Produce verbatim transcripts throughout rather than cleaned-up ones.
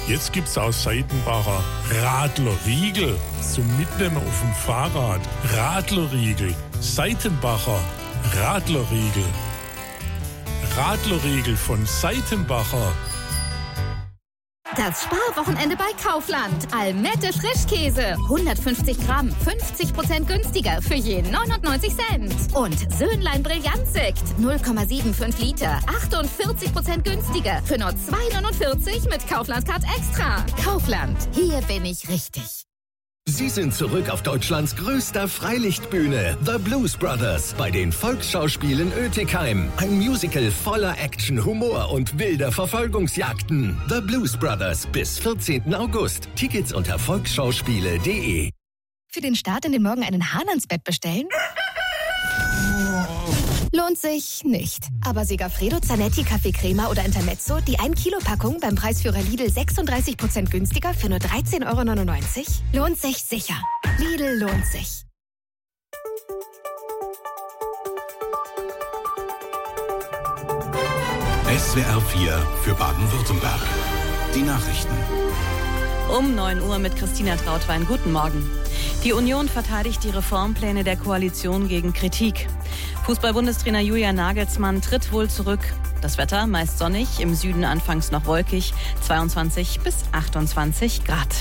Jetzt gibt's aus Seitenbacher Radlerriegel zum Mitnehmen auf dem Fahrrad. Radlerriegel, Seitenbacher Radlerriegel. Radlerriegel von Seitenbacher. Das Sparwochenende bei Kaufland. Almette Frischkäse. hundertfünfzig Gramm. fünfzig Prozent günstiger für je neunundneunzig Cent. Und Söhnlein Brillantsekt. null Komma fünfundsiebzig Liter. achtundvierzig Prozent günstiger für nur zwei neunundvierzig mit Kaufland Card Extra. Kaufland. Hier bin ich richtig. Sie sind zurück auf Deutschlands größter Freilichtbühne, The Blues Brothers, bei den Volksschauspielen Oetikheim. Ein Musical voller Action, Humor und wilder Verfolgungsjagden. The Blues Brothers bis vierzehnten August. Tickets unter volksschauspiele punkt de. Für den Start in den Morgen einen Hahn ans Bett bestellen? Lohnt sich nicht. Aber Segafredo, Zanetti, Kaffee-Crema oder Intermezzo, die ein Kilo Packung beim Preisführer Lidl sechsunddreißig Prozent günstiger für nur dreizehn Euro neunundneunzig? Lohnt sich sicher. Lidl lohnt sich. S W R vier für Baden-Württemberg. Die Nachrichten. Um neun Uhr mit Christina Trautwein. Guten Morgen. Die Union verteidigt die Reformpläne der Koalition gegen Kritik. Fußball-Bundestrainer Julian Nagelsmann tritt wohl zurück. Das Wetter meist sonnig, im Süden anfangs noch wolkig, zweiundzwanzig bis achtundzwanzig Grad.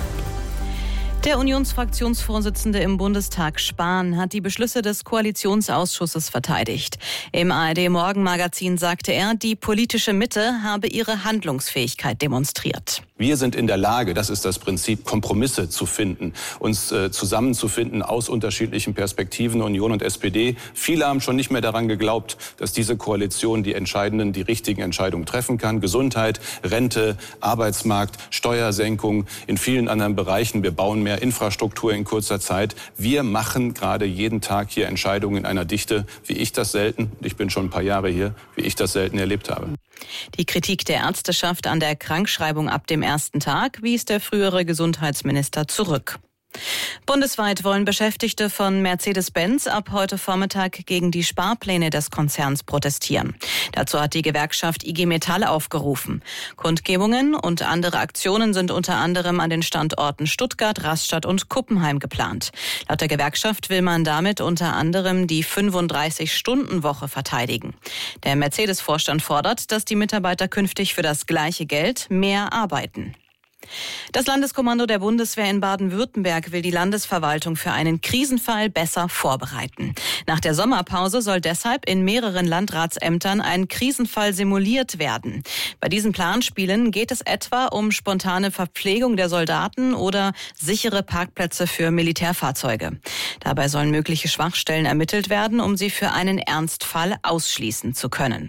Der Unionsfraktionsvorsitzende im Bundestag, Spahn, hat die Beschlüsse des Koalitionsausschusses verteidigt. Im A R D-Morgenmagazin sagte er, die politische Mitte habe ihre Handlungsfähigkeit demonstriert. Wir sind in der Lage, das ist das Prinzip, Kompromisse zu finden, uns äh, zusammenzufinden aus unterschiedlichen Perspektiven, Union und S P D. Viele haben schon nicht mehr daran geglaubt, dass diese Koalition die entscheidenden, die richtigen Entscheidungen treffen kann. Gesundheit, Rente, Arbeitsmarkt, Steuersenkung, in vielen anderen Bereichen. Wir bauen mehr Infrastruktur in kurzer Zeit. Wir machen gerade jeden Tag hier Entscheidungen in einer Dichte, wie ich das selten, und ich bin schon ein paar Jahre hier, wie ich das selten erlebt habe. Die Kritik der Ärzteschaft an der Krankschreibung ab dem ersten Tag wies der frühere Gesundheitsminister zurück. Bundesweit wollen Beschäftigte von Mercedes-Benz ab heute Vormittag gegen die Sparpläne des Konzerns protestieren. Dazu hat die Gewerkschaft I G Metall aufgerufen. Kundgebungen und andere Aktionen sind unter anderem an den Standorten Stuttgart, Rastatt und Kuppenheim geplant. Laut der Gewerkschaft will man damit unter anderem die fünfunddreißig-Stunden-Woche verteidigen. Der Mercedes-Vorstand fordert, dass die Mitarbeiter künftig für das gleiche Geld mehr arbeiten. Das Landeskommando der Bundeswehr in Baden-Württemberg will die Landesverwaltung für einen Krisenfall besser vorbereiten. Nach der Sommerpause soll deshalb in mehreren Landratsämtern ein Krisenfall simuliert werden. Bei diesen Planspielen geht es etwa um spontane Verpflegung der Soldaten oder sichere Parkplätze für Militärfahrzeuge. Dabei sollen mögliche Schwachstellen ermittelt werden, um sie für einen Ernstfall ausschließen zu können.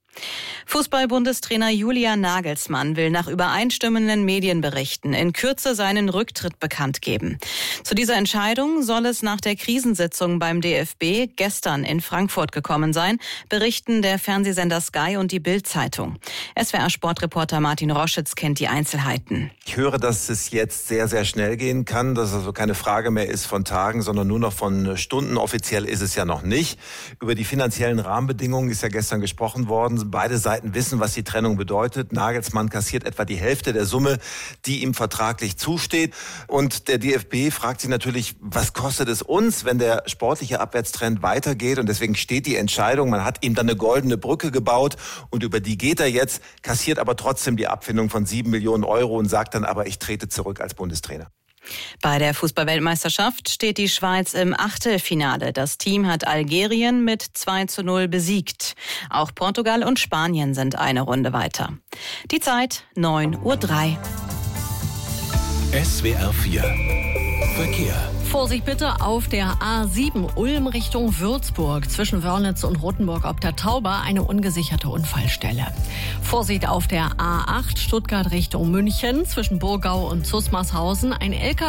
Fußball-Bundestrainer Julian Nagelsmann will nach übereinstimmenden Medienberichten in Kürze seinen Rücktritt bekannt geben. Zu dieser Entscheidung soll es nach der Krisensitzung beim D F B gestern in Frankfurt gekommen sein, berichten der Fernsehsender Sky und die Bild-Zeitung. S W R-Sportreporter Martin Roschitz kennt die Einzelheiten. Ich höre, dass es jetzt sehr, sehr schnell gehen kann, dass es also keine Frage mehr ist von Tagen, sondern nur noch von Stunden. Offiziell ist es ja noch nicht. Über die finanziellen Rahmenbedingungen ist ja gestern gesprochen worden. Beide Seiten wissen, was die Trennung bedeutet. Nagelsmann kassiert etwa die Hälfte der Summe, die ihm vertraglich zusteht. Und der D F B fragt sich natürlich, was kostet es uns, wenn der sportliche Abwärtstrend weitergeht? Und deswegen steht die Entscheidung, man hat ihm dann eine goldene Brücke gebaut und über die geht er jetzt, kassiert aber trotzdem die Abfindung von sieben Millionen Euro und sagt dann aber, ich trete zurück als Bundestrainer. Bei der Fußball-Weltmeisterschaft steht die Schweiz im Achtelfinale. Das Team hat Algerien mit zwei zu null besiegt. Auch Portugal und Spanien sind eine Runde weiter. Die Zeit neun Uhr drei. S W R vier Verkehr. Vorsicht bitte auf der A sieben Ulm Richtung Würzburg. Zwischen Wörlitz und Rothenburg ob der Tauber eine ungesicherte Unfallstelle. Vorsicht auf der A acht Stuttgart Richtung München. Zwischen Burgau und Zusmarshausen ein L K W